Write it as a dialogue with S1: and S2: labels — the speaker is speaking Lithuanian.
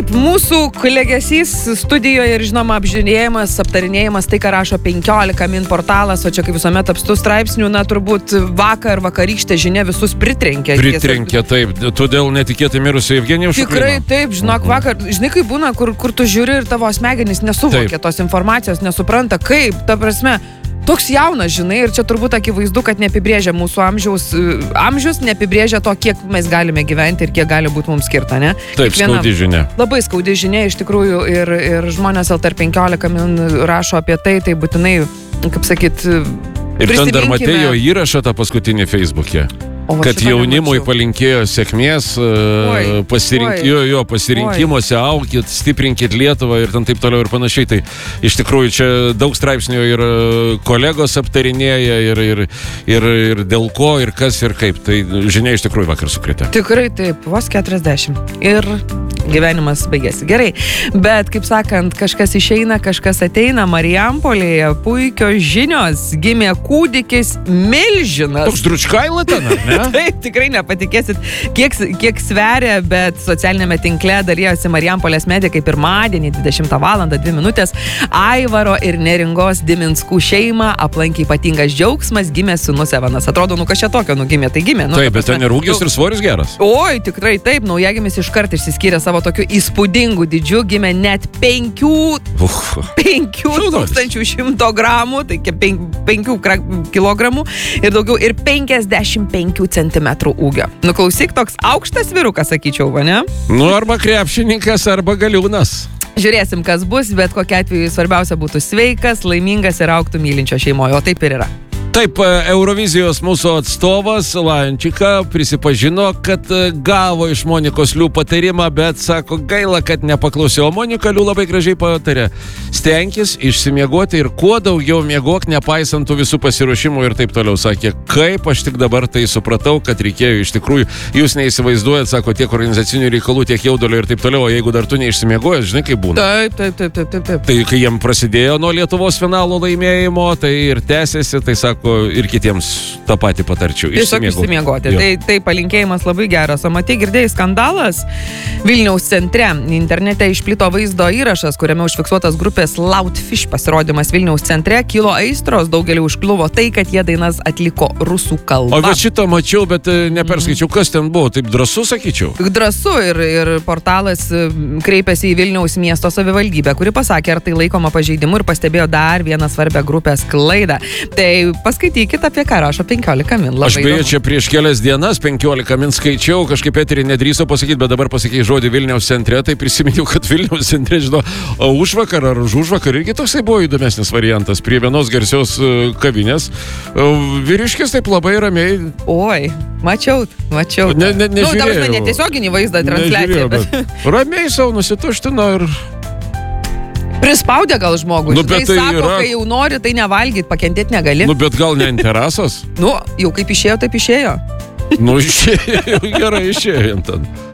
S1: Mūsų klegesys studijoje ir žinoma aptarinėjimas tai, ką rašo 15 min portalas, o čia kaip visuomet apstų straipsnių, na turbūt vakarykštė žinia visus pritrenkė.
S2: Pritrenkė, taip, todėl netikėtai mirusio Evgenijaus Šuklino.
S1: Tikrai taip, žinok, vakar, žinai, kaip būna, kur tu žiūri ir tavo smegenys nesuvokia tos informacijos, nesupranta, kaip, ta prasme, toks jaunas, žinai, ir čia turbūt akivaizdu, kad neapibrėžia mūsų amžius, neapibrėžia to, kiek mes galime gyventi ir kiek gali būti mums skirta, ne?
S2: Taip, skaudi žinia.
S1: Labai skaudi žinia, iš tikrųjų, ir žmonės LTR 15 min rašo apie tai būtinai, kaip sakyt,
S2: ir ten dar matėjo įrašą tą paskutinį Facebook'e. Kad jaunimui palinkėjo sėkmės, pasirinkimuose aukit, stiprinkit Lietuvą ir ten taip toliau ir panašiai. Tai iš tikrųjų čia daug straipsnių ir kolegos aptarinėja ir dėl ko ir kas ir kaip. Tai žinia iš tikrųjų vakar sukrėtė.
S1: Tikrai taip, vos 40. Ir gyvenimas baigėsi. Gerai, bet kaip sakant, kažkas išeina, kažkas ateina. Marijampolėje puikios žinios. Gimė kūdikis milžinas.
S2: Toks dručkaila ten, ar ne?
S1: Taip, tikrai nepatikėsit, kiek sveria, bet socialinėme tinkle dalyjosi Marijampolės medikai pirmadienį 20 valandą 2 minutės. Aivaro ir Neringos Diminskų šeimą aplankė ypatingas džiaugsmas, gimė sūnus Evanas. Atrodo, kas čia tokio nugimė, tai gimė.
S2: Taip, bet ten ir ūgis ir svoris geras.
S1: Oi, tikrai taip, naujagimis iškart išsiskyrė savo tokiu įspūdingu dydžiu, gimė net 5100 gramų, tai 5 kilogramų ir daugiau, ir 55 centimetrų ūgio. Klausyk, toks aukštas vyrukas, sakyčiau, va, ne?
S2: Arba krepšininkas, arba galiūnas.
S1: Žiūrėsim, kas bus, bet kokia atveju svarbiausia būtų sveikas, laimingas ir augtų mylinčio šeimoje, o taip ir yra.
S2: Taip, Eurovizijos mūsų atstovas Lančika prisipažino, kad gavo iš Monikos Liu patarimą, bet sako, gaila, kad nepaklausė. O Monika Liu labai gražiai patarė. Stenkis išsimiegoti ir kuo daugiau miegok, nepaisant tų visų pasiruošimų ir taip toliau. Sakė, kaip aš tik dabar tai supratau, kad reikėjo iš tikrųjų, jūs neįsivaizduojat, sako, tiek organizacinių reikalų, tiek jaudulio ir taip toliau, o jeigu dar tu neišsimiegojęs, žinai, kaip būna.
S1: Taip.
S2: Tai kai jiem prasidėjo nuo Lietuvos finalo laimėjimo, tai ir tęsėsi, tai sako, ir kitiems tą patį patarčiau.
S1: Tiesiog išsimiegoti. Tai palinkėjimas labai geras. O matai, girdėjai skandalas Vilniaus centre. Internete išplito vaizdo įrašas, kuriame užfiksuotas grupės Loudfish pasirodymas Vilniaus centre. Kilo aistros, daugelį užkliuvo tai, kad jie dainas atliko rusų kalba.
S2: O bet šitą mačiau, bet neperskaičiau, kas ten buvo. Taip drąsu, sakyčiau.
S1: Drąsu ir portalas kreipėsi į Vilniaus miesto savivaldybę, kuri pasakė, ar tai laikoma pažeidimu ir pastebėjo dar vieną svarbę grupės klaidą. Tai paskaitykit, apie ką rašo 15 min.
S2: Aš beje, čia prieš kelias dienas 15 min skaičiau, kažkaip eterį nedrįso pasakyti, bet dabar pasakėjai žodį Vilniaus centre, tai prisiminiau, kad Vilniaus centre, žinau, užvakar ar užvakar irgi toksai buvo įdomesnis variantas. Prie vienos garsios kavinės vyriškis taip labai ramiai.
S1: Oi, mačiau.
S2: Nežiūrėjau.
S1: Netiesioginį vaizdą transliaciją.
S2: Ramiai savo nusituštino ir...
S1: Prispaudė gal žmogui.
S2: Tai
S1: sako, kai jau nori, tai nevalgyt, pakentėti negali.
S2: Bet gal ne interesas?
S1: Jau kaip išėjo, taip išėjo.
S2: Išėjo, gerai išėjo ten.